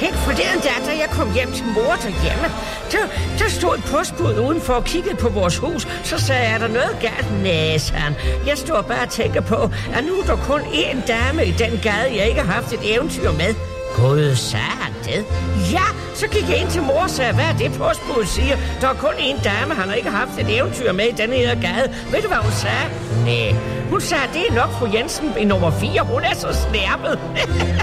tænk forleden da jeg kom hjem til mor derhjemme. Der stod et postbud udenfor og kiggede på vores hus. Så sagde jeg, er der noget galt? Næh, sagde han. Jeg står bare og tænker på, at nu er der kun én dame i den gade, jeg ikke har haft et eventyr med. Gud, sagde han det? Ja, så gik jeg ind til mor og sagde, hvad er det postbud siger? Der er kun én dame, han har ikke haft et eventyr med i denne her gade. Ved du, hvad hun sagde? Næh. Hun sagde, det er nok fru Jensen i nummer 4. Hun er så snærpet.